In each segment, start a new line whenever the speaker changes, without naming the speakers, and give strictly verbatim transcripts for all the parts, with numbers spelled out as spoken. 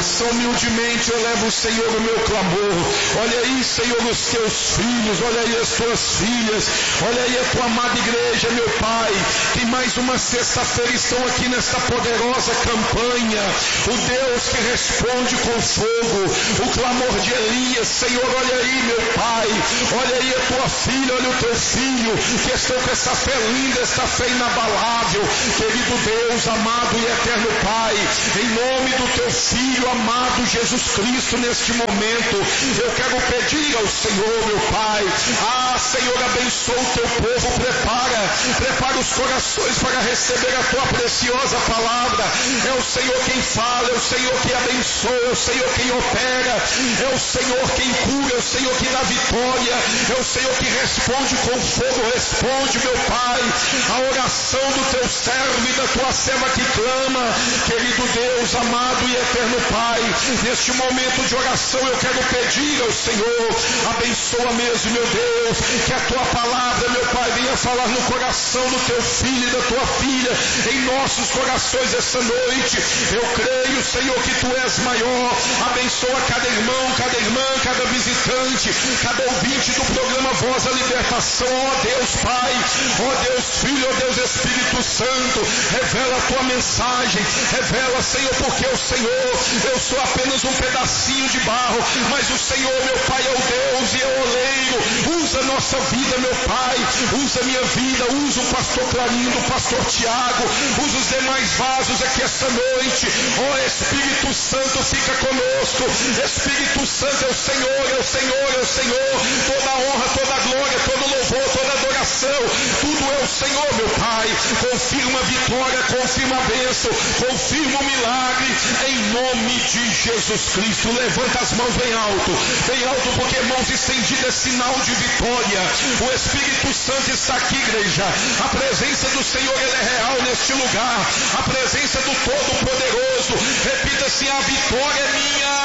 oração, humildemente eu levo, Senhor, o meu clamor. Olha aí, Senhor, os teus filhos, olha aí as tuas filhas, olha aí a tua amada igreja, meu Pai, que mais uma sexta-feira estão aqui nesta poderosa campanha. O Deus que responde com fogo, o clamor de Elias. Senhor, olha aí, meu Pai, olha aí a tua filha, olha o teu filho, que estão com essa fé linda, essa fé inabalável. Querido Deus, amado e eterno Pai, em nome do teu filho amado Jesus Cristo, neste momento eu quero pedir ao Senhor, meu Pai, ah, Senhor, abençoa o teu povo, prepara, prepara os corações para receber a tua preciosa palavra. É o Senhor quem fala, é o Senhor que abençoa, é o Senhor quem opera, é o Senhor quem cura, é o Senhor que dá vitória, é o Senhor que responde com fogo. Responde, meu Pai, a oração do teu servo e da tua serva que clama. Querido Deus, amado e eterno Pai, neste momento de oração eu quero pedir ao Senhor, abençoa mesmo, meu Deus, que a tua palavra, meu Pai, venha falar no coração do teu filho e da tua filha, em nossos corações essa noite. Eu creio, Senhor, que tu és maior. Abençoa cada irmão, cada irmã, cada visitante, cada ouvinte do programa Voz da Libertação. Ó Deus Pai, ó Deus Filho, ó Deus Espírito Santo, revela a tua mensagem, revela, Senhor, porque o Senhor, eu sou apenas um pedacinho de barro, mas o Senhor, meu Pai, é o Deus e é o oleiro. Usa a nossa vida, meu Pai, usa a minha vida, usa o pastor Clarindo, o pastor Tiago, usa os demais vasos aqui essa noite. Ó Espírito Santo, fica conosco. Espírito Santo, é o Senhor, é o Senhor, é o Senhor. Toda a honra, toda a glória, todo louvor, toda adoração, tudo é o Senhor, meu Pai. Confirma a vitória, confirma a bênção, confirma o milagre, em nome de Jesus Cristo. Levanta as mãos bem alto, bem alto, porque mãos estendidas é sinal de vitória. O Espírito Santo está aqui, igreja. A presença do Senhor, ele é real neste lugar. A presença do Todo-Poderoso. Repita assim: a vitória é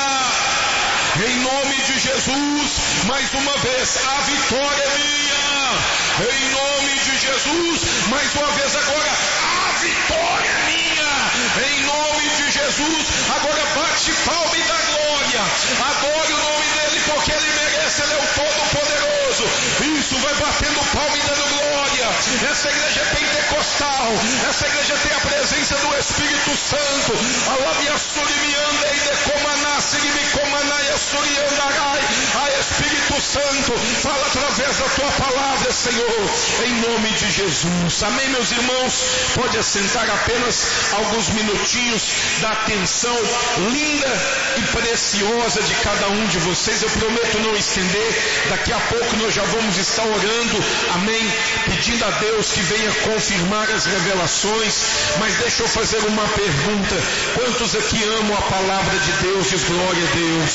minha. Em nome de Jesus, mais uma vez, a vitória é minha. Em nome de Jesus, mais uma vez agora, a vitória é minha. Em nome de Jesus, agora bate palma e dá glória. Adore o nome dele, porque ele merece, ele é o Todo-Poderoso. Isso, vai batendo palma e dando glória. Essa igreja é pentecostal, essa igreja tem a presença do Espírito Santo. Alabia surimianda e decomanassi me comanaia suriandarai. A Espírito Santo, fala através da tua palavra, Senhor, em nome de Jesus. Amém, meus irmãos? Pode assentar apenas alguns minutinhos da atenção linda e preciosa de cada um de vocês. Eu prometo não estender. Daqui a pouco nós já vamos estar orando, amém, pedindo a Deus que venha confirmar as revelações. Mas deixa eu fazer uma pergunta: quantos aqui amam a palavra de Deus? Diz glória a Deus.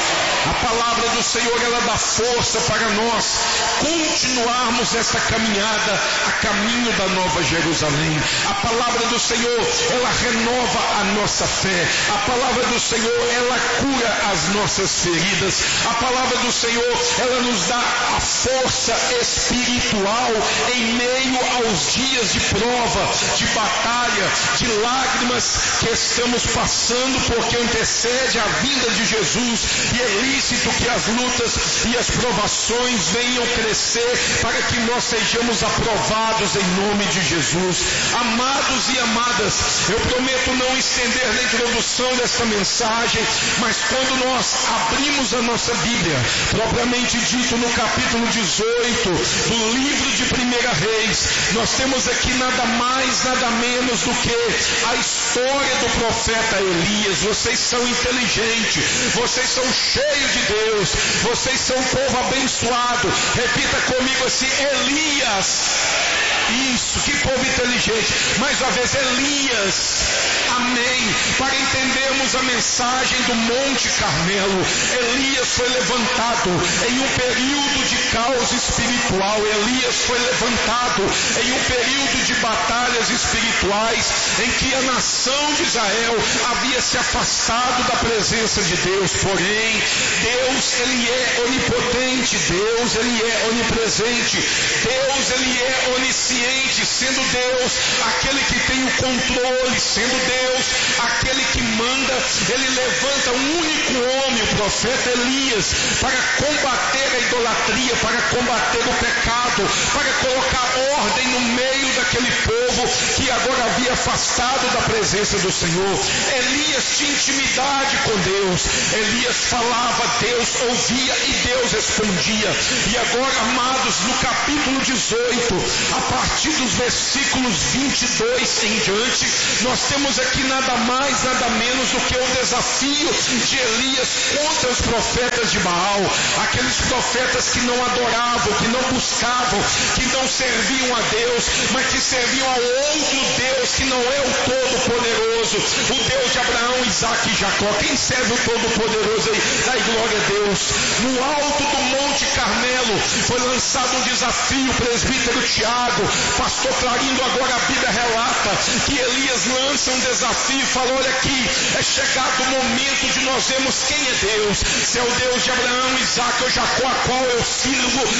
A palavra do Senhor, ela dá força para nós continuarmos esta caminhada a caminho da Nova Jerusalém. A palavra do Senhor, ela renova a nossa fé. A palavra do Senhor, ela cura as nossas feridas. A palavra do Senhor, ela nos dá a força espiritual em meio aos dias de prova, de batalha, de lágrimas que estamos passando, porque antecede a vinda de Jesus. E é lícito que as lutas e as provações venham crescer para que nós sejamos aprovados em nome de Jesus. Amados e amadas, eu prometo não estender na introdução desta mensagem, mas quando nós abrimos a nossa Bíblia, propriamente dito no capítulo dezoito do livro de Primeira Reis, nós temos aqui nada mais, nada menos do que a história do profeta Elias. Vocês são inteligentes, vocês são cheios de Deus, vocês são um povo abençoado. Repita comigo assim: Elias. Isso, que povo inteligente. Mais uma vez, Elias. Amém. Para entendermos a mensagem do Monte Carmelo, Elias foi levantado em um período de caos espiritual. Elias foi levantado em um período de batalhas espirituais, em que a nação de Israel havia se afastado da presença de Deus. Porém, Deus, ele é onipotente, Deus, ele é onipresente, Deus, ele é onisciente, sendo Deus aquele que tem o controle, sendo Deus aquele que manda ele levanta um único homem, o profeta Elias, para combater a idolatria, para combater o pecado, para colocar ordem no meio daquele povo que agora havia afastado da presença do Senhor. Elias tinha intimidade com Deus, Elias falava, Deus ouvia e Deus respondia. E agora, amados, no capítulo dezoito, a partir dos versículos vinte e dois em diante, nós temos aqui nada mais, nada menos do que o desafio de Elias contra os profetas de Baal, aqueles profetas que não adoravam, que não buscavam, que não serviam a Deus, mas que serviam a outro Deus que não é o Todo-Poderoso, o Deus de Abraão, Isaac e Jacó. Quem serve o Todo-Poderoso aí? Dai glória a Deus. No alto do Monte Carmelo foi lançado um desafio, presbítero Tiago, pastor Clarindo, agora a Bíblia relata que Elias lança um desafio e fala, olha aqui, é chegado o momento de nós vermos quem é Deus, se é o Deus de Abraão, Isaac ou Jacó, a qual eu sirvo,